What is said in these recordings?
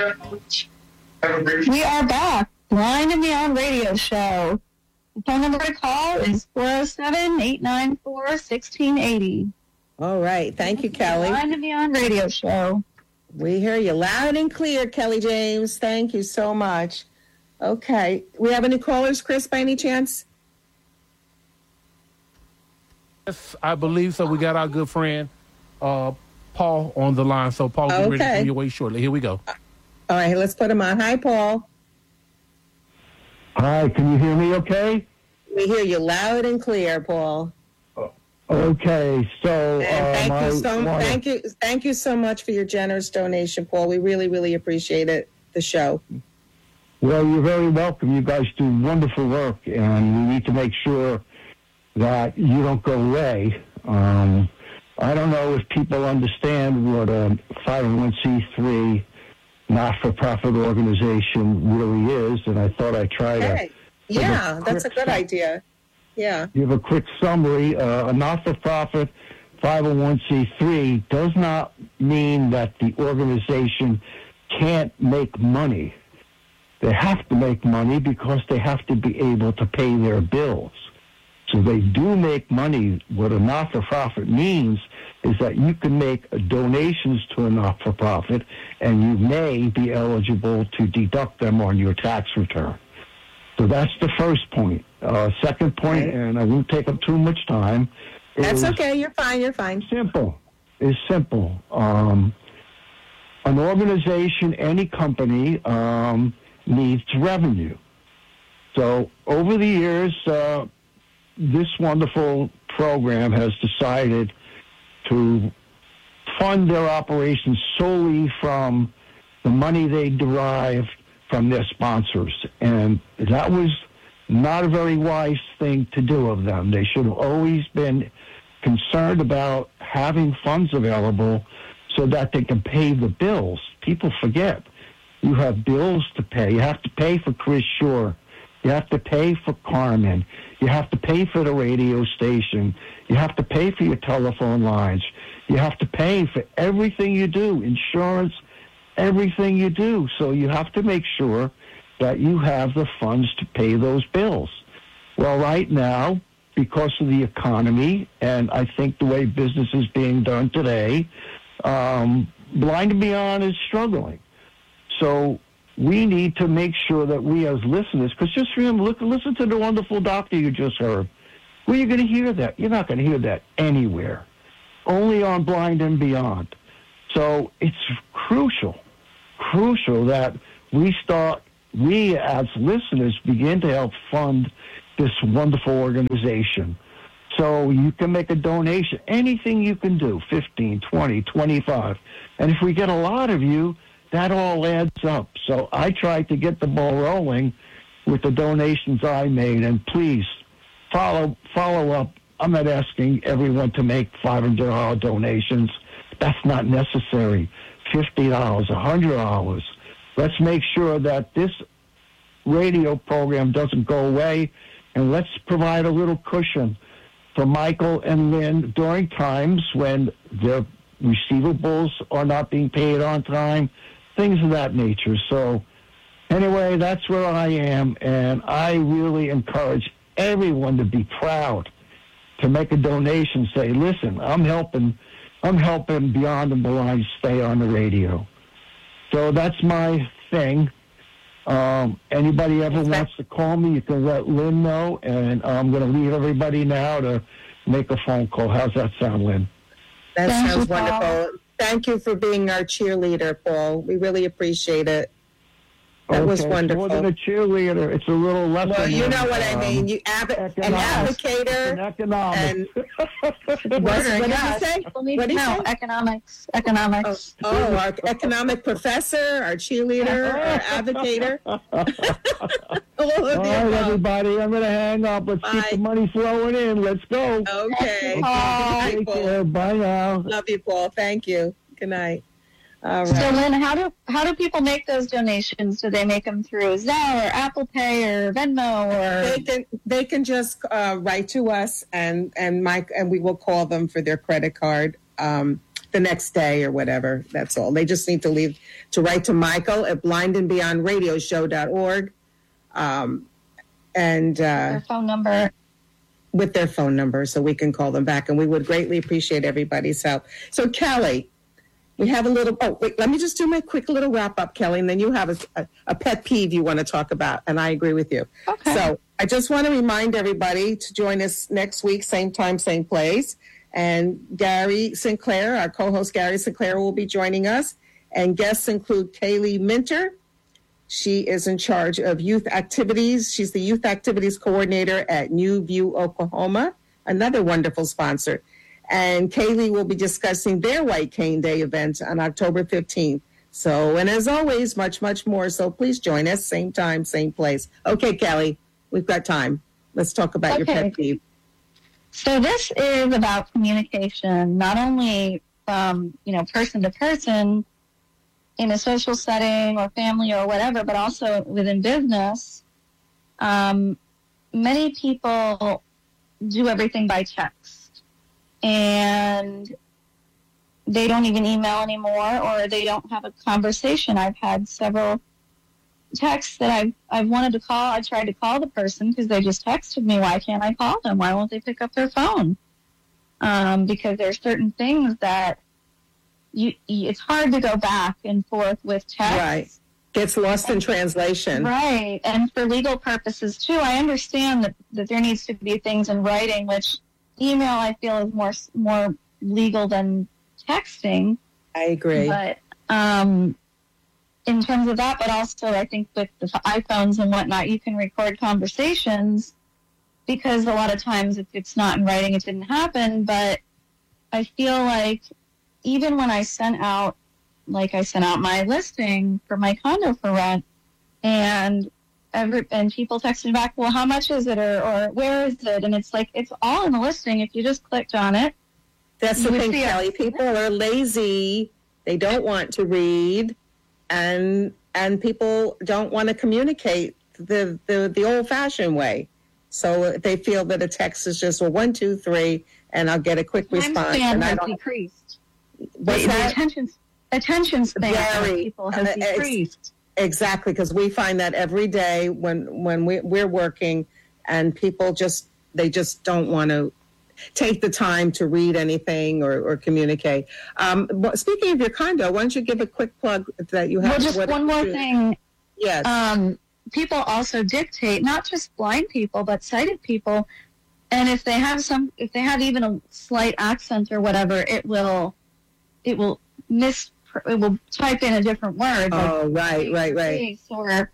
We are back. Blind and Beyond Radio Show. The phone number to call is 407-894-1680. All right. Thank you, Kelly. Blind and Beyond Radio Show. We hear you loud and clear, Kelly James. Thank you so much. Okay. We have any callers, Chris, by any chance? Yes, I believe so. We got our good friend, Paul, on the line. So, Paul, get ready to come your way shortly. Here we go. All right. Let's put him on. Hi, Paul. Hi, can you hear me okay? We hear you loud and clear, Paul. Okay, so thank you so much for your generous donation, Paul. We really, really appreciate it. The show. Well, you're very welcome. You guys do wonderful work, and we need to make sure that you don't go away. I don't know if people understand what a 501c3 not-for-profit organization really is, and I thought I'd try to... Yeah, that's a good idea. Yeah. Give a quick summary. A not-for-profit 501c3 does not mean that the organization can't make money. They have to make money because they have to be able to pay their bills. So they do make money. What a not-for-profit means is that you can make donations to a not-for-profit, and you may be eligible to deduct them on your tax return. So that's the first point. Second point, and I won't take up too much time. That's okay. You're fine. Simple. It's simple. An organization, any company, needs revenue. So over the years, this wonderful program has decided to fund their operations solely from the money they derive from their sponsors. And that was not a very wise thing to do of them. They should have always been concerned about having funds available so that they can pay the bills. People forget. You have bills to pay. You have to pay for Chris Shore. You have to pay for Carmen. You have to pay for the radio station. You have to pay for your telephone lines. You have to pay for everything you do, insurance, everything you do. So you have to make sure that you have the funds to pay those bills. Well, right now, because of the economy, and I think the way business is being done today, Blind and Beyond is struggling. So we need to make sure that we as listeners, because just remember, listen to the wonderful doctor you just heard. Where are you going to hear that? You're not going to hear that anywhere. Only on Blind and Beyond. So it's crucial that we as listeners begin to help fund this wonderful organization. So you can make a donation, anything you can do, 15, 20, 25. And if we get a lot of you, that all adds up. So I tried to get the ball rolling with the donations I made, and please follow up. I'm not asking everyone to make $500 donations. That's not necessary. $50, $100. Let's make sure that this radio program doesn't go away, and let's provide a little cushion for Michael and Lynn during times when their receivables are not being paid on time, things of that nature. So anyway, that's where I am, and I really encourage everyone to be proud to make a donation. Say, listen, I'm helping Beyond and Beyond stay on the radio. So that's my thing. Anybody ever wants to call me, you can let Lynn know, and I'm going to leave everybody now to make a phone call. How's that sound, Lynn? That sounds wonderful. Thank you for being our cheerleader, Paul. We really appreciate it. That was wonderful. More than a cheerleader, it's a little less. Well, you know what I mean. You an advocator. And economics. What did you say? What did you say? Economics. Oh, our economic professor, our cheerleader, our advocator. All right, everybody. I'm going to hang up. Let's keep the money flowing in. Let's go. Okay. Take care. Bye now. Love you, Paul. Thank you. Good night. All right. So, Lynn, how do people make those donations? Do they make them through Zelle or Apple Pay or Venmo or? They can just write to us and Mike, and we will call them for their credit card. the next day or whatever. That's all. They just need to write to Michael at blindandbeyondradioshow.org. Their phone number. With their phone number, so we can call them back. And we would greatly appreciate everybody's help. So, Kelly, we have a little, wait, let me just do my quick little wrap up, Kelly, and then you have a pet peeve you want to talk about, and I agree with you. Okay. So I just want to remind everybody to join us next week, same time, same place. And Gary Sinclair, our co-host Gary Sinclair, will be joining us. And guests include Kaylee Minter. She is in charge of youth activities. She's the youth activities coordinator at New View, Oklahoma, another wonderful sponsor. And Kaylee will be discussing their White Cane Day event on October 15th. So, and as always, much, much more. So please join us, same time, same place. Okay, Kelly, we've got time. Let's talk about your pet peeve. So this is about communication, not only from, person to person in a social setting or family or whatever, but also within business. Many people do everything by text, and they don't even email anymore, or they don't have a conversation. I've had several texts that I've wanted to call. I tried to call the person because they just texted me. Why can't I call them? Why won't they pick up their phone? Because there's certain things that it's hard to go back and forth with text. Right. Gets lost in translation. Right. And for legal purposes, too, I understand that there needs to be things in writing, which email, I feel, is more legal than texting. I agree. But in terms of that, but also I think with the iPhones and whatnot, you can record conversations, because a lot of times if it's not in writing, it didn't happen. But I feel like even when I sent out my listing for my condo for rent, and people texted back, well, how much is it, or where is it? And it's like, it's all in the listing. If you just clicked on it. That's the thing, Kelly. People are lazy. They don't want to read, and people don't want to communicate the old-fashioned way. So they feel that a text is just 1, 2, 3, and I'll get a quick response. And I don't decreased. The attention span of people has decreased. Exactly, because we find that every day when we're working, and people just don't want to take the time to read anything or communicate. Speaking of your condo, why don't you give a quick plug that you have? Well, just one more thing. Yes. People also dictate, not just blind people, but sighted people. And if they have even a slight accent or whatever, it will type in a different word. Oh, like right. Or,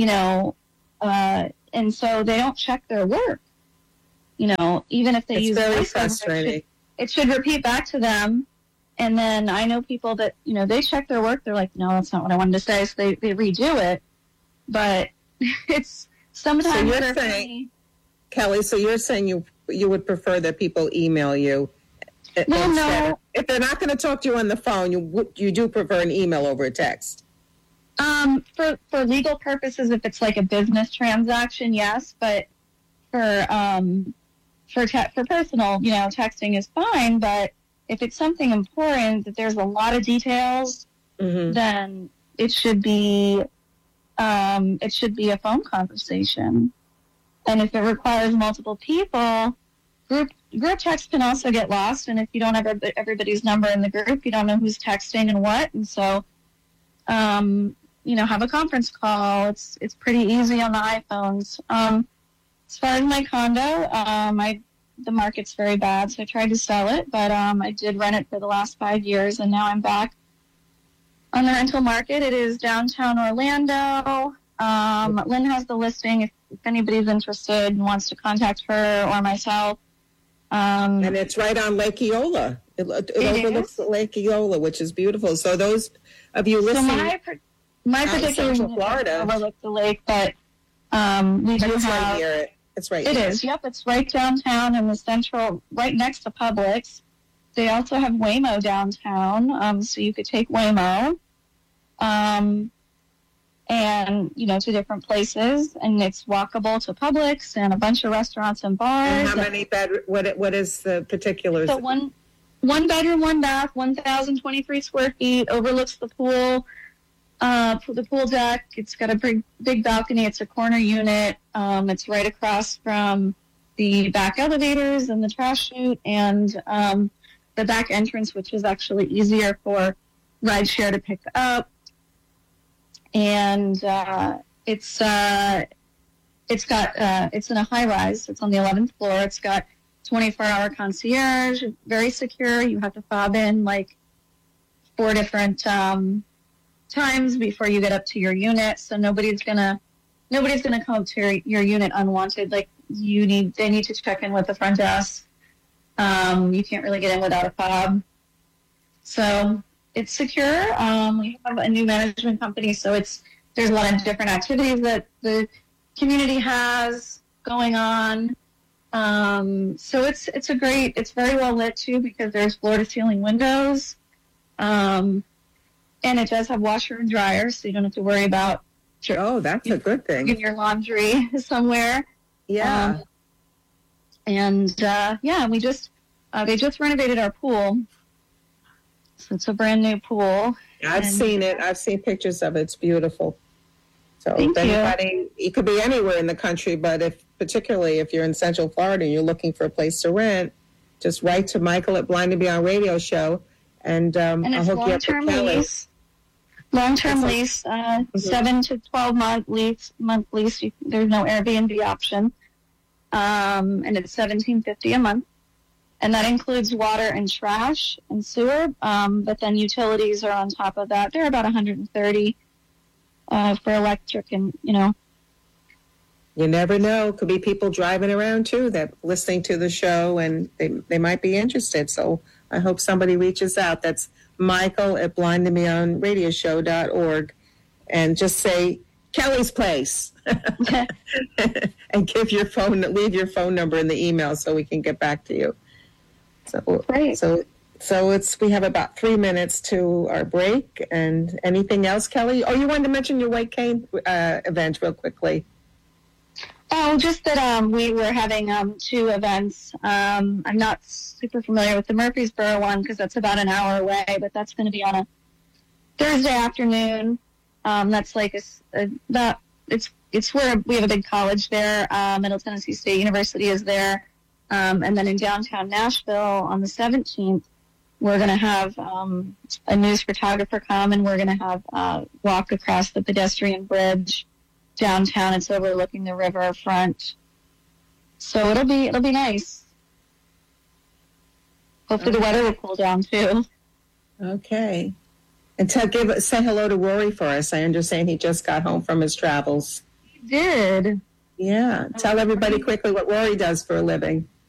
and so they don't check their work. Even if they use very frustrating. It should repeat back to them. And then I know people that, they check their work. They're like, no, that's not what I wanted to say. So they redo it. But it's sometimes. So you're saying, Kelly, you're saying you would prefer that people email you? Well, no. If they're not going to talk to you on the phone, you do prefer an email over a text? For legal purposes, if it's like a business transaction, yes. But for personal, texting is fine. But if it's something important that there's a lot of details, then it should be a phone conversation. And if it requires multiple people, group text can also get lost. And if you don't have everybody's number in the group, you don't know who's texting and what. And so, have a conference call. It's pretty easy on the iPhones. As far as my condo, the market's very bad, so I tried to sell it, but I did rent it for the last 5 years, and now I'm back on the rental market. It is downtown Orlando. Lynn has the listing if anybody's interested and wants to contact her or myself. And it's right on Lake Eola. It overlooks Lake Eola, which is beautiful. So those of you listening, my particular Central Florida overlooks the lake, but we do have. Right here. It's right. It is. Yep, it's right downtown in the central, right next to Publix. They also have Waymo downtown, so you could take Waymo, and to different places, and it's walkable to Publix and a bunch of restaurants and bars. And how many bed? What is the particulars? So 1 bedroom, 1 bath, 1,023 square feet, overlooks the pool, the pool deck. It's got a big balcony. It's a corner unit. It's right across from the back elevators and the trash chute and the back entrance, which is actually easier for rideshare to pick up. And it's in a high rise. It's on the 11th floor. It's got 24-hour concierge, very secure. You have to fob in like 4 different times before you get up to your unit. So nobody's gonna come up to your unit unwanted. Like they need to check in with the front desk. You can't really get in without a fob. So it's secure. We have a new management company, so there's a lot of different activities that the community has going on. So it's very well lit too because there's floor to ceiling windows. And it does have washer and dryer, so you don't have to worry about that's a good thing. Getting your laundry somewhere. Yeah. And we they just renovated our pool. So it's a brand new pool. I've seen it. I've seen pictures of it. It's beautiful. So Thank you. It could be anywhere in the country, but particularly if you're in Central Florida and you're looking for a place to rent, just write to Michael at Blind and Beyond Radio Show, and I'll hook you up with Kelly. Long-term lease, 7 to 12 month lease. There's no Airbnb option, and it's $17.50 a month, and that includes water and trash and sewer. But then utilities are on top of that. They're about $130 for electric, and you never know. Could be people driving around too that listening to the show, and they might be interested. So I hope somebody reaches out. That's Michael at blindandbeyondradioshow.org, and just say Kelly's Place and leave your phone number in the email so we can get back to you. So great. So we have about 3 minutes to our break. And anything else, Kelly? Oh, you wanted to mention your White Cane event real quickly. Oh, just that we were having 2 events. I'm not super familiar with the Murfreesboro one because that's about an hour away, but that's going to be on a Thursday afternoon. That's like it's where we have a big college there. Middle Tennessee State University is there, and then in downtown Nashville on the 17th, we're going to have a news photographer come, and we're going to have walk across the pedestrian bridge downtown. It's overlooking the riverfront, so it'll be nice. Hopefully the weather will cool down too. Okay, and say hello to Rory for us. I understand he just got home from his travels. He did. Yeah, tell everybody quickly what Rory does for a living.